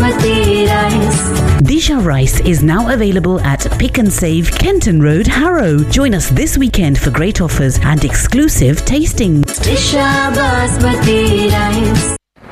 Basmati rice. Disha Rice is now available at Pick and Save, Kenton Road, Harrow. Join us this weekend for great offers and exclusive tasting. Disha Basmati rice.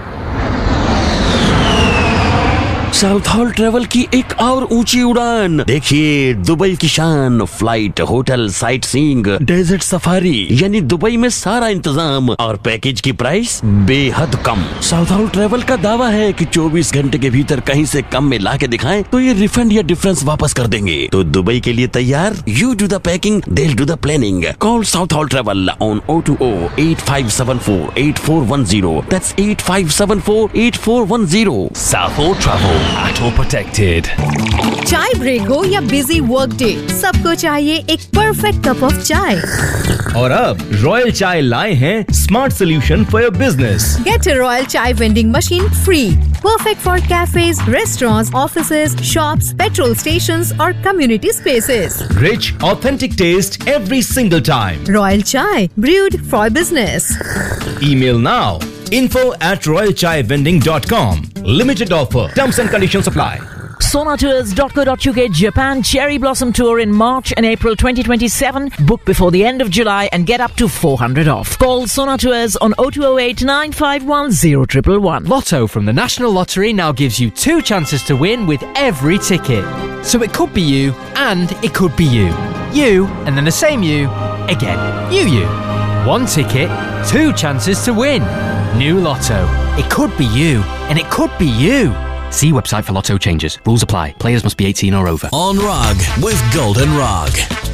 South hall travel की एक और ऊंची उड़ान। देखिए Dubai की शान, flight, hotel, sight seeing, desert safari, यानी Dubai में सारा इंतजाम और पैकेज की प्राइस बेहद कम। साउथ हॉल ट्रेवल का दावा है कि 24 घंटे के भीतर कहीं से कम में ला के दिखाएं तो ये रिफंड या डिफरेंस वापस कर देंगे। तो दुबई के लिए तैयार? You do the packing, they'll do the planning. Call South Hall Travel on 020-8574-8410. That's 8574-8410. South Hall Travel, at all protected. चाय ब्रेक हो या बिजी वर्क डे, सबको चाहिए एक परफेक्ट कप ऑफ चाय। और अब रॉयल चाय लाए हैं smart solution for your business. Get a Royal Chai vending machine free. Perfect for cafes, restaurants, offices, shops, petrol stations or community spaces. Rich, authentic taste every single time. Royal Chai, brewed for business. Email now. info@royalchaivending.com. Limited offer. Terms and conditions apply. Sonatours.co.uk Japan Cherry Blossom Tour in March and April 2027. Book before the end of July and get up to 400 off. Call Sonatours on 0208 951 0111. Lotto from the National Lottery now gives you 2 chances to win with every ticket. So it could be you and it could be you. You and then the same you again. You. 1 ticket, 2 chances to win. New Lotto. It could be you and it could be you. See website for Lotto changes. Rules apply. Players must be 18 or over. On Rug with Golden Rug.